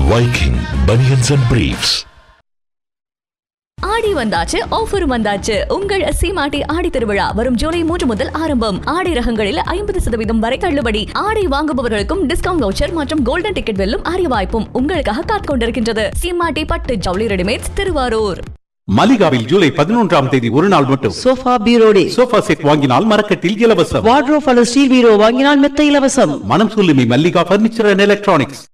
Viking Bunions and Briefs. ஆடி வந்தாச்சு, offer வந்தாச்சு. உங்கள் சீமாட்டி ஆடி திருவிழா வரும் ஜூலை 3 முதல் ஆரம்பம். ஆடை ரகங்களில் 50% வரை தள்ளுபடி. ஆடை வாங்குபவர்களுக்கும் டிஸ்கவுண்ட் வவுச்சர் மற்றும் கோல்டன் டிக்கெட் வெல்லும் அரிய வாய்ப்பும் உங்களுக்காக காத்துக் கொண்டிருக்கின்றது. சீமாட்டி பட்டு ஜவுளி ரெடிமேட்ஸ், திருவாரூர். மலிகாவில் ஜூலை 11ஆம் தேதி ஒரு நாள் மட்டும் சோஃபா பீரோ டே. சோஃபா செட் வாங்கினால் மரக்கட்டில் இலவசம். வார்ட்ரோப் அல்லது ஸ்டீல் பீரோ வாங்கினால் மெத்த இலவசம். மனம் சொல்லுமி மல்லிகா பர்னிச்சர் அண்ட் எலக்ட்ரானிக்ஸ்.